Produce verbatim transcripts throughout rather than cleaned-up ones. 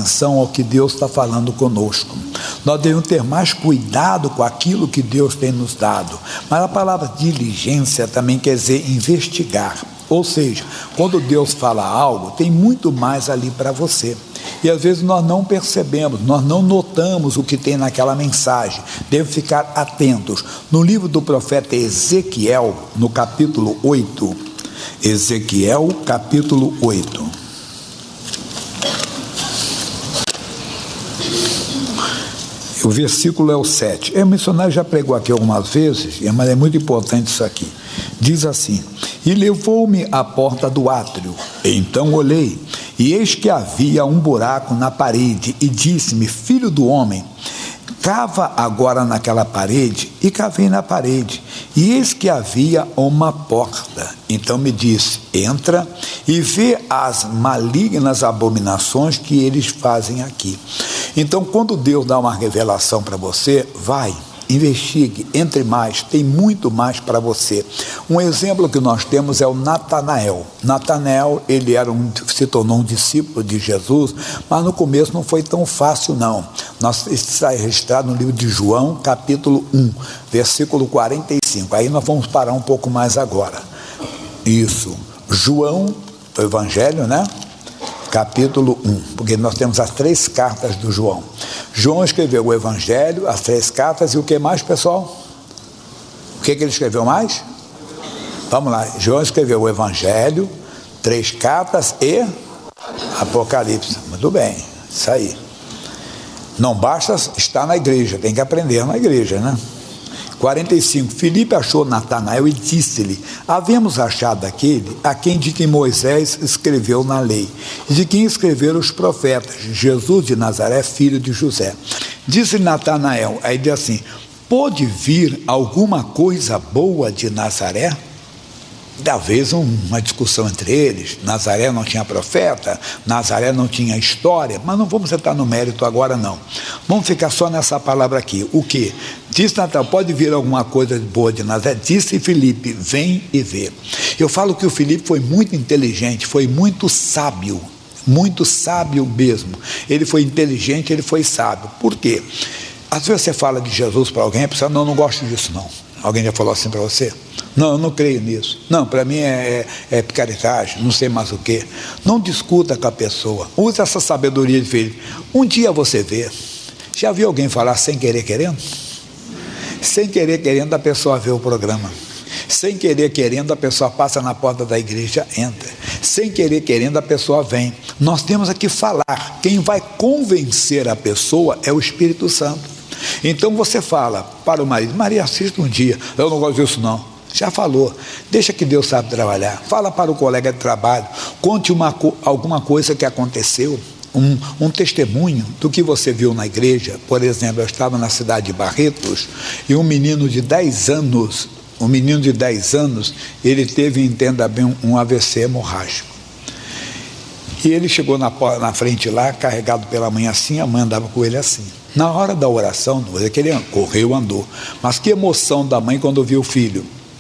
atenção ao que Deus está falando conosco. Nós devemos ter mais cuidado com aquilo que Deus tem nos dado. Mas a palavra diligência também quer dizer investigar. Ou seja, quando Deus fala algo, tem muito mais ali para você. E às vezes nós não percebemos, nós não notamos o que tem naquela mensagem. Devemos ficar atentos. No livro do profeta Ezequiel, no capítulo oito, Ezequiel, capítulo oito. O versículo é o sete. É, o missionário já pregou aqui algumas vezes, mas é muito importante isso aqui. Diz assim: e levou-me à porta do átrio. Então olhei, e eis que havia um buraco na parede, e disse-me: filho do homem, cava agora naquela parede. E cavei na parede, e eis que havia uma porta. Então me disse: entra e vê as malignas abominações que eles fazem aqui. Então, quando Deus dá uma revelação para você, vai, investigue, entre mais, tem muito mais para você. Um exemplo que nós temos é o Natanael. Natanael, ele era um, se tornou um discípulo de Jesus, mas no começo não foi tão fácil não. Nós, isso está registrado no livro de João, capítulo um, versículo quarenta e cinco. Aí nós vamos parar um pouco mais agora. Isso, João, o Evangelho, né? Capítulo um, porque nós temos as três cartas do João. João escreveu o Evangelho, as três cartas, e o que mais, pessoal? O que, que ele escreveu mais? Vamos lá, João escreveu o Evangelho, três cartas e Apocalipse. Muito bem, isso aí. Não basta estar na igreja, tem que aprender na igreja, né? quarenta e cinco, Filipe achou Natanael e disse-lhe: havemos achado aquele a quem de que Moisés escreveu na lei, e de quem escreveram os profetas, Jesus de Nazaré, filho de José. Disse-lhe Natanael, aí diz assim: pode vir alguma coisa boa de Nazaré? Talvez uma discussão entre eles. Nazaré não tinha profeta, Nazaré não tinha história, mas não vamos entrar no mérito agora não. Vamos ficar só nessa palavra aqui. O que? Disse Natal, pode vir alguma coisa boa de Nazaré? Disse Filipe, vem e vê. Eu falo que o Filipe foi muito inteligente, foi muito sábio, muito sábio mesmo. Ele foi inteligente, ele foi sábio. Por quê? Às vezes você fala de Jesus para alguém, a pessoa, não, não gosto disso não. Alguém já falou assim para você? Não, eu não creio nisso. Não, para mim é, é, é picaretagem, não sei mais o que. Não discuta com a pessoa. Use essa sabedoria de filho. Um dia você vê. Já viu alguém falar sem querer querendo? Sem querer querendo a pessoa vê o programa. Sem querer querendo a pessoa passa na porta da igreja, entra. Sem querer querendo a pessoa vem. Nós temos aqui falar. Quem vai convencer a pessoa é o Espírito Santo. Então você fala para o marido: Maria, assista um dia. Eu não gosto disso não. Já falou, deixa que Deus sabe trabalhar. Fala para o colega de trabalho, conte uma, alguma coisa que aconteceu, um, um testemunho do que você viu na igreja. Por exemplo, eu estava na cidade de Barretos e um menino de dez anos, um menino de dez anos, ele teve, entenda bem, um A V C hemorrágico. E ele chegou na, na frente lá, carregado pela mãe assim, a mãe andava com ele assim. Na hora da oração, não vou dizer que ele correu, andou, mas que emoção da mãe quando viu o filho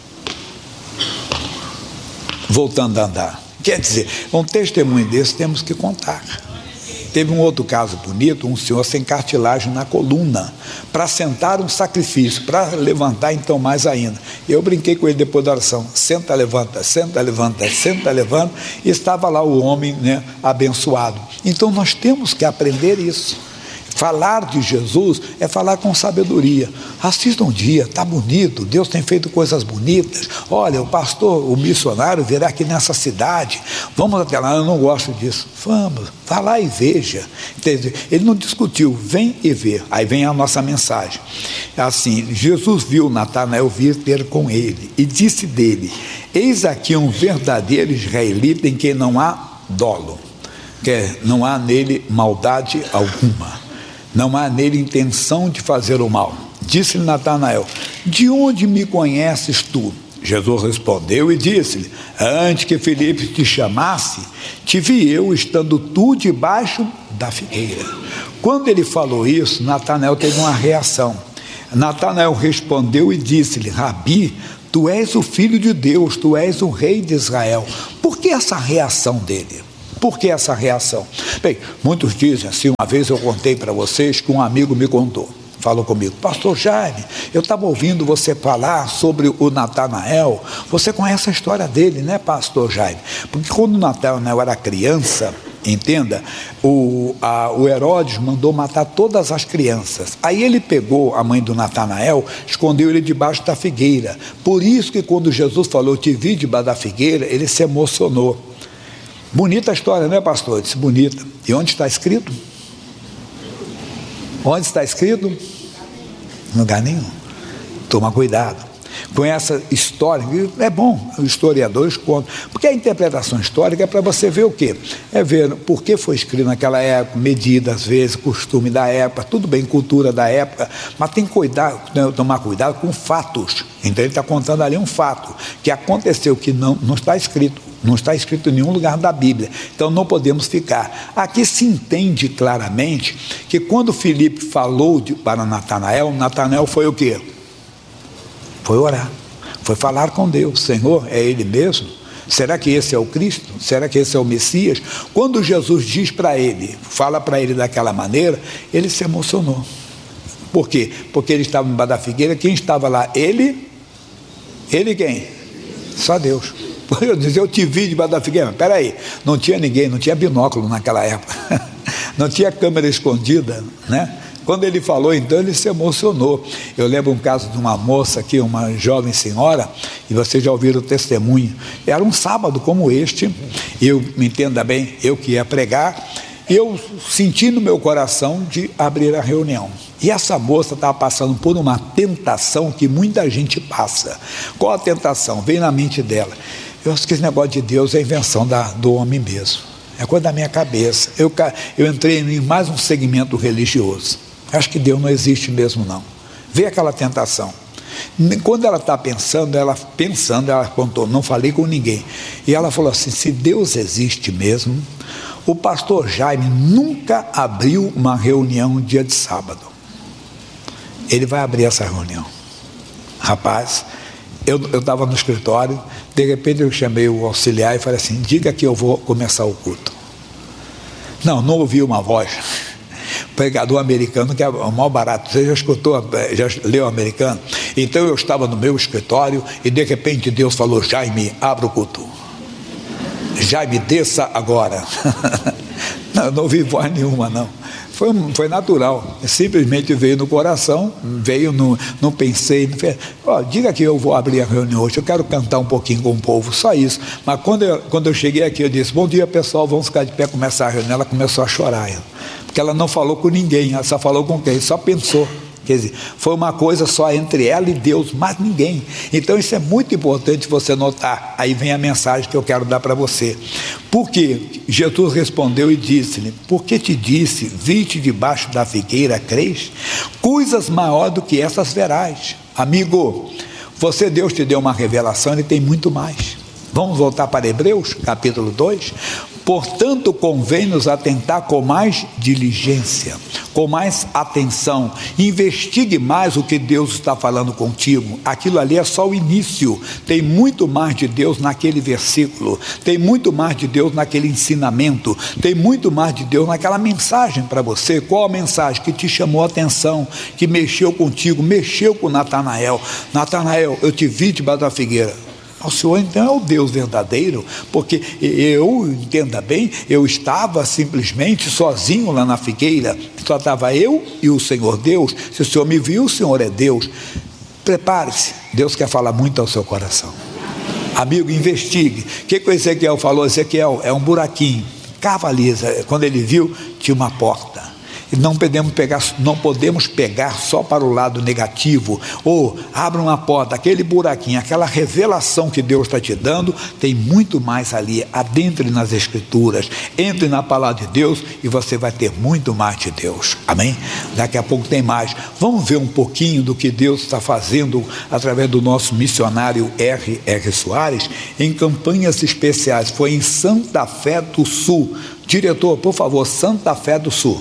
voltando a andar. Quer dizer, um testemunho desse temos que contar. Teve um outro caso bonito, um senhor sem cartilagem na coluna, para sentar um sacrifício, para levantar então mais ainda. Eu brinquei com ele depois da oração: senta, levanta, senta, levanta, senta, levanta, e estava lá o homem, né, abençoado. Então nós temos que aprender isso. Falar de Jesus é falar com sabedoria. Assista um dia, está bonito, Deus tem feito coisas bonitas. Olha, o pastor, o missionário virá aqui nessa cidade, vamos até lá. Eu não gosto disso. Vamos, vá lá e veja. Ele não discutiu, vem e vê. Aí vem a nossa mensagem. Assim, Jesus viu Natanael vir ter com ele e disse dele: eis aqui um verdadeiro israelita em quem não há dolo, que não há nele maldade alguma. Não há nele intenção de fazer o mal. Disse-lhe Natanael: de onde me conheces tu? Jesus respondeu e disse-lhe: antes que Filipe te chamasse, te vi eu estando tu debaixo da figueira. Quando ele falou isso, Natanael teve uma reação. Natanael respondeu e disse-lhe: Rabi, tu és o filho de Deus, tu és o rei de Israel. Por que essa reação dele? Por que essa reação? Bem, muitos dizem assim, uma vez eu contei para vocês que um amigo me contou, falou comigo: pastor Jaime, eu estava ouvindo você falar sobre o Natanael, você conhece a história dele, né, pastor Jaime? Porque quando o Natanael era criança, entenda, o, a, o Herodes mandou matar todas as crianças. Aí ele pegou a mãe do Natanael, escondeu ele debaixo da figueira. Por isso que quando Jesus falou, eu te vi debaixo da figueira, ele se emocionou. Bonita a história, não é, pastor? Eu disse, bonita. E onde está escrito? Onde está escrito? Em lugar nenhum. Toma cuidado com essa história. É bom, os historiadores contam, porque a interpretação histórica é para você ver o quê? É ver por que foi escrito naquela época, medida às vezes, costume da época, tudo bem, cultura da época, mas tem que cuidar, tomar cuidado com fatos. Então ele está contando ali um fato que aconteceu, que não, não está escrito, não está escrito em nenhum lugar da Bíblia, então não podemos ficar. Aqui se entende claramente que quando Filipe falou de, para Natanael, Natanael foi o quê? Foi orar, foi falar com Deus. Senhor, é Ele mesmo? Será que esse é o Cristo? Será que esse é o Messias? Quando Jesus diz para ele, fala para ele daquela maneira, ele se emocionou. Por quê? Porque ele estava embaixo da figueira. Quem estava lá? Ele? Ele quem? Só Deus. Eu disse, eu te vi debaixo da figueira. Mas peraí, não tinha ninguém, não tinha binóculo naquela época, não tinha câmera escondida, né? Quando ele falou, então ele se emocionou. Eu lembro um caso de uma moça aqui, uma jovem senhora, e vocês já ouviram o testemunho. Era um sábado como este, eu, me entenda bem, eu que ia pregar, e eu senti no meu coração de abrir a reunião. E essa moça estava passando por uma tentação que muita gente passa. Qual a tentação? Veio na mente dela. Eu acho que esse negócio de Deus é invenção da, do homem mesmo. É coisa da minha cabeça. Eu, eu entrei em mais um segmento religioso. Acho que Deus não existe mesmo, não. Vê aquela tentação. Quando ela está pensando, ela pensando, ela contou, não falei com ninguém. E ela falou assim, se Deus existe mesmo, o pastor Jaime nunca abriu uma reunião dia de sábado. Ele vai abrir essa reunião. Rapaz, eu estava no escritório, de repente eu chamei o auxiliar e falei assim, diga que eu vou começar o culto. Não, não ouvi uma voz. Pregador americano, que é o mais barato. Você já escutou, já leu americano? Então eu estava no meu escritório e de repente Deus falou, Jaime, abra o culto. Jaime, desça agora. Não, não ouvi voz nenhuma, não. Foi, foi natural, simplesmente veio no coração, veio, no, não pensei, não fez, oh, diga que eu vou abrir a reunião hoje, eu quero cantar um pouquinho com o povo, só isso. Mas quando eu, quando eu cheguei aqui, eu disse, bom dia pessoal, vamos ficar de pé, começar a reunião. Ela começou a chorar, porque ela não falou com ninguém, ela só falou com quem? Só pensou. Quer dizer, foi uma coisa só entre ela e Deus, mais ninguém. Então isso é muito importante você notar. Aí vem a mensagem que eu quero dar para você. Porque Jesus respondeu e disse-lhe, por que te disse, vi-te debaixo da figueira, crês? Coisas maiores do que essas verás. Amigo, você, Deus te deu uma revelação, Ele tem muito mais. Vamos voltar para Hebreus, capítulo dois. Portanto, convém-nos atentar com mais diligência, com mais atenção. Investigue mais o que Deus está falando contigo. Aquilo ali é só o início. Tem muito mais de Deus naquele versículo. Tem muito mais de Deus naquele ensinamento. Tem muito mais de Deus naquela mensagem para você. Qual a mensagem que te chamou a atenção, que mexeu contigo, mexeu com Natanael? Natanael, eu te vi debaixo da figueira. O Senhor então é o Deus verdadeiro, porque eu, entenda bem, eu estava simplesmente sozinho lá na figueira, só estava eu e o Senhor Deus. Se o Senhor me viu, o Senhor é Deus. Prepare-se, Deus quer falar muito ao seu coração. Amigo, investigue. O que, que o Ezequiel falou? Ezequiel, é um buraquinho, cava ali. Quando ele viu, tinha uma porta. E não podemos pegar, não podemos pegar só para o lado negativo, ou abra uma porta, aquele buraquinho, aquela revelação que Deus está te dando, tem muito mais ali. Adentre nas Escrituras, entre na palavra de Deus e você vai ter muito mais de Deus, amém? Daqui a pouco tem mais. Vamos ver um pouquinho do que Deus está fazendo através do nosso missionário R R Soares em campanhas especiais. Foi em Santa Fé do Sul. Diretor, por favor, Santa Fé do Sul.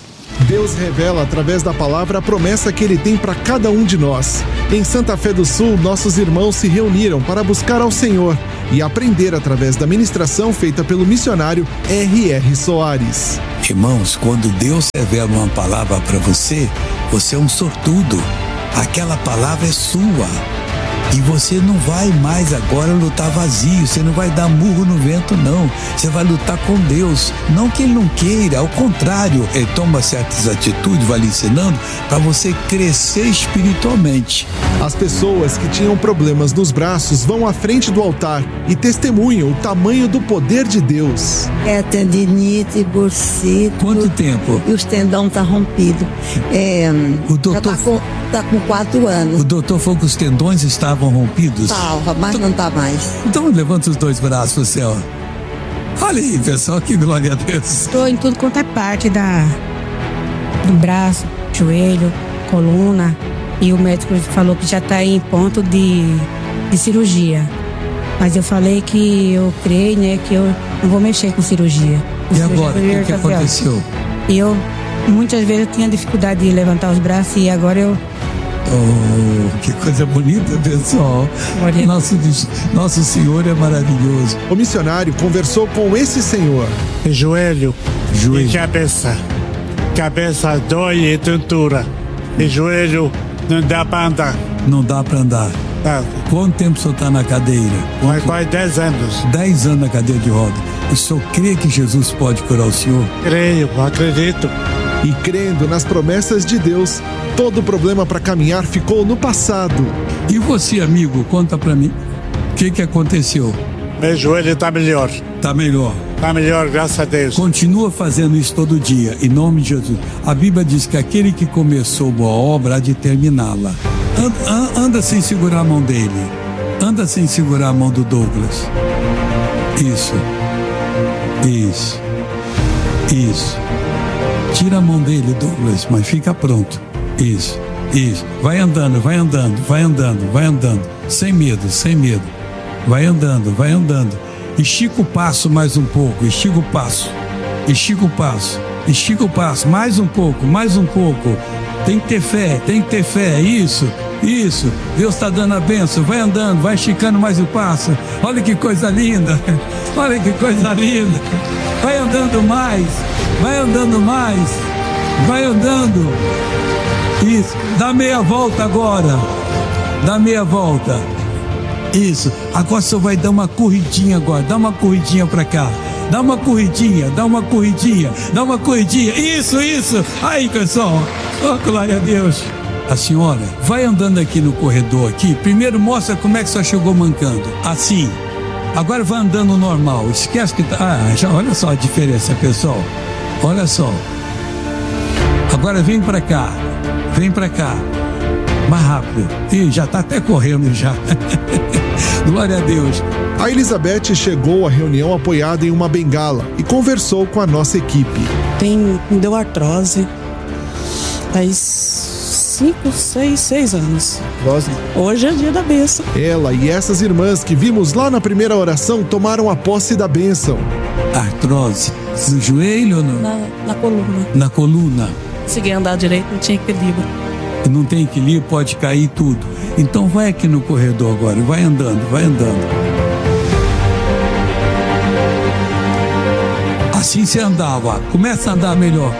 Deus revela através da palavra a promessa que Ele tem para cada um de nós. Em Santa Fé do Sul, nossos irmãos se reuniram para buscar ao Senhor e aprender através da ministração feita pelo missionário R R Soares. Irmãos, quando Deus revela uma palavra para você, você é um sortudo. Aquela palavra é sua. E você não vai mais agora lutar vazio, você não vai dar murro no vento, não. Você vai lutar com Deus. Não que Ele não queira, ao contrário, Ele toma certas atitudes, vai lhe ensinando para você crescer espiritualmente. As pessoas que tinham problemas nos braços vão à frente do altar e testemunham o tamanho do poder de Deus. É tendinite, bursite. Quanto tempo? E os tendão tá rompido. É, o doutor já tá com, tá com quatro anos. O doutor falou que os tendões estavam rompidos? Tava, mas então, não tá mais. Então levanta os dois braços pro céu. Olha aí, pessoal, que glória a Deus. Estou em tudo quanto é parte da, do braço, joelho, coluna. E o médico falou que já está em ponto de, de cirurgia. Mas eu falei que eu creio, né, que eu não vou mexer com cirurgia. Com e agora, o que, que aconteceu? E eu, muitas vezes, eu tinha dificuldade de levantar os braços e agora eu... Oh, que coisa bonita, pessoal. Nosso, nosso Senhor é maravilhoso. O missionário conversou com esse senhor. Joelho, joelho. E cabeça. Cabeça dói e tontura. E joelho não dá para andar. Não dá para andar. Tá. Quanto tempo o senhor está na cadeira? Quanto... Quase dez anos. Dez anos na cadeira de roda. O senhor crê que Jesus pode curar o senhor? Creio, acredito. E crendo nas promessas de Deus, todo problema para caminhar ficou no passado. E você, amigo, conta para mim. O que que aconteceu? Meu joelho está melhor. Está melhor. Está melhor, graças a Deus. Continua fazendo isso todo dia, em nome de Jesus. A Bíblia diz que aquele que começou boa obra há de terminá-la. Anda, anda sem segurar a mão dele. Anda sem segurar a mão do Douglas. Isso. Isso. Isso. Tira a mão dele, Douglas, mas fica pronto. Isso. Isso. Vai andando, vai andando, vai andando, vai andando. Sem medo, sem medo. Vai andando, vai andando. Estica o passo mais um pouco, estica o passo. Estica o passo. Estica o passo, mais um pouco, mais um pouco. Tem que ter fé, tem que ter fé. Isso, isso. Deus está dando a bênção. Vai andando, vai esticando mais o passo. Olha que coisa linda. Olha que coisa linda. Vai andando mais. Vai andando mais. Vai andando. Isso. Dá meia volta agora. Dá meia volta. Isso. Agora o senhor vai dar uma corridinha agora. Dá uma corridinha pra cá. Dá uma corridinha, dá uma corridinha, dá uma corridinha. Isso, isso. Aí, pessoal. Oh, glória a Deus. A senhora vai andando aqui no corredor aqui. Primeiro mostra como é que só chegou mancando. Assim. Agora vai andando normal. Esquece que tá. Ah, já olha só a diferença, pessoal. Olha só. Agora vem pra cá. Vem pra cá. Mais rápido. Ih, já tá até correndo já. Glória a Deus. A Elizabeth chegou à reunião apoiada em uma bengala e conversou com a nossa equipe. Tem, me deu artrose. Faz cinco, seis, seis anos. Nossa. Hoje é dia da bênção. Ela e essas irmãs que vimos lá na primeira oração tomaram a posse da bênção. Artrose no joelho ou no... na, na coluna. Na coluna. Consegui andar direito, não tinha equilíbrio. Não tem equilíbrio, pode cair tudo. Então vai aqui no corredor agora, vai andando, vai andando. Assim você andava, começa a andar melhor.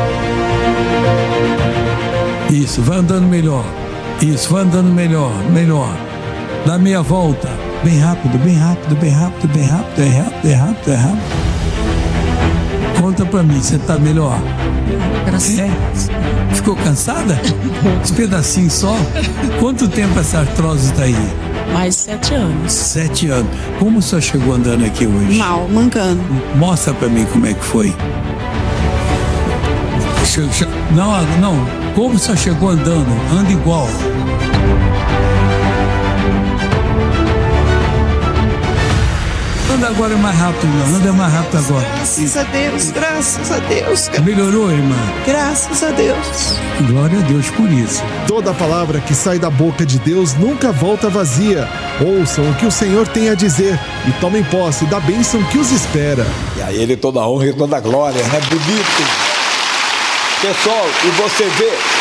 Isso, vai andando melhor. Isso, vai andando melhor, melhor. Dá meia volta, bem rápido, bem rápido, bem rápido, bem rápido, bem rápido, bem rápido, bem rápido. Conta pra mim, você tá melhor? É? Ficou cansada? Esse pedacinho só? Quanto tempo essa artrose tá aí? Mais sete anos. Sete anos. Como o senhor chegou andando aqui hoje? Mal, mancando. Mostra pra mim como é que foi. Não, não. Como o senhor chegou andando? Anda igual. Anda agora mais rápido, não. Anda mais rápido agora. Graças a Deus, graças a Deus. Melhorou, irmã? Graças a Deus. Glória a Deus por isso. Toda palavra que sai da boca de Deus nunca volta vazia. Ouçam o que o Senhor tem a dizer e tomem posse da bênção que os espera. E a Ele toda a honra e toda a glória, né? Bonito. Pessoal, e você vê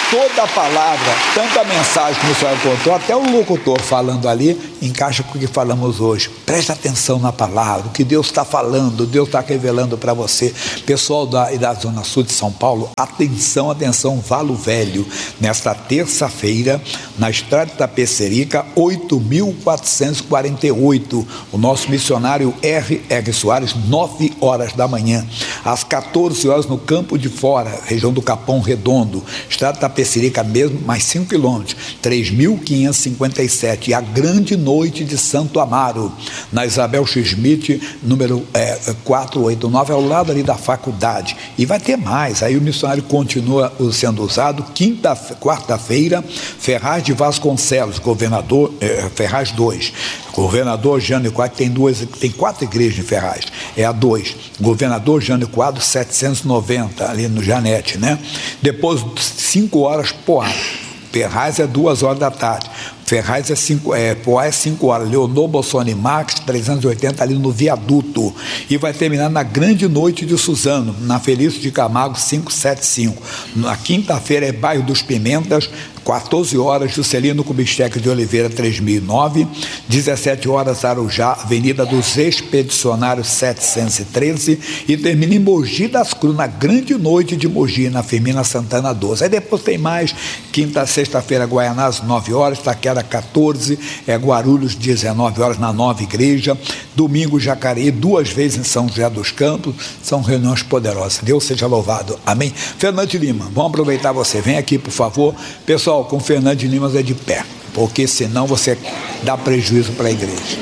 toda a palavra, tanto a mensagem que o senhor contou, até o locutor falando ali, encaixa com o que falamos hoje. Preste atenção na palavra, o que Deus está falando, Deus está revelando para você. Pessoal da, da Zona Sul de São Paulo, atenção, atenção, Valo Velho, nesta terça-feira, na Estrada de Tapecerica, oito mil quatrocentos e quarenta e oito, o nosso missionário R R Soares, nove horas da manhã, às quatorze horas no Campo de Fora, região do Capão Redondo, Estrada de Tapecerica mesmo, mais cinco quilômetros, três mil quinhentos e cinquenta e sete, e a grande noite de Santo Amaro, na Isabel Schmidt, número é, quatrocentos e oitenta e nove, ao lado ali da faculdade, e vai ter mais, aí o missionário continua sendo usado. Quinta, quarta-feira, Ferraz de Vasconcelos, governador, é, Ferraz dois, governador Jânio Quadro, tem duas, tem quatro igrejas em Ferraz, é a dois, governador Jânio Quadro, setecentos e noventa, ali no Janete, né? Depois, cinco horas, Poá, Ferraz é duas horas da tarde, Ferraz é cinco, é, Poá é cinco horas, Leonor Bolsoni Max, trezentos e oitenta, ali no viaduto, e vai terminar na Grande Noite de Suzano, na Felício de Camargo, quinhentos e setenta e cinco. Na quinta-feira é Bairro dos Pimentas, quatorze horas, Juscelino Kubitschek de Oliveira, três mil e nove, dezessete horas, Arujá, Avenida dos Expedicionários, setecentos e treze, e termina em Mogi das Cruzes, na Grande Noite de Mogi, na Firmina Santana, doze. Aí depois tem mais, quinta, sexta-feira, Guaianás, nove horas, Taquera, quatorze, é Guarulhos, dezenove horas, na Nova Igreja, domingo, Jacareí, duas vezes em São José dos Campos, são reuniões poderosas. Deus seja louvado, amém? Fernando de Lima, vamos aproveitar você, vem aqui, por favor. Pessoal, com Fernando de Lima é de pé, porque senão você dá prejuízo para a igreja.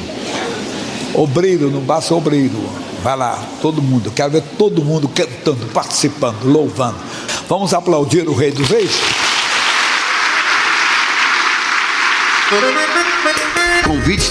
Obreiro, não basta obreiro, vai lá, todo mundo, quero ver todo mundo cantando, participando, louvando. Vamos aplaudir o Rei dos Reis? Convite